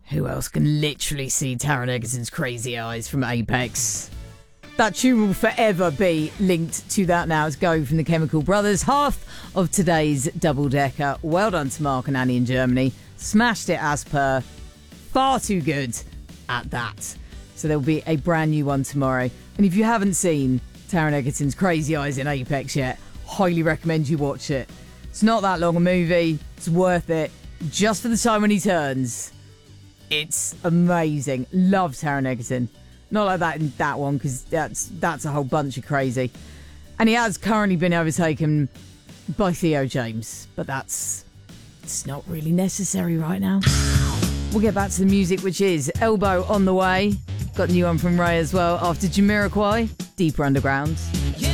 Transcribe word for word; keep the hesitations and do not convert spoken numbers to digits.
Who else can literally see Taron Egerton's crazy eyes from Apex? That tune will forever be linked to that now. It's Go from the Chemical Brothers. Half of today's double-decker. Well done to Mark and Annie in Germany. Smashed it as per. Far too good at that. So there'll be a brand new one tomorrow. And if you haven't seen Taron Egerton's crazy eyes in Apex yet, highly recommend you watch it. It's not that long a movie. It's worth it. Just for the time when he turns. It's amazing. Love Taron Egerton. Not like that in that one, because that's that's a whole bunch of crazy. And he has currently been overtaken by Theo James, but that's it's not really necessary right now. We'll get back to the music, which is Elbow on the way. Got a new one from Ray as well after Jamiroquai, Deeper Underground. Yeah.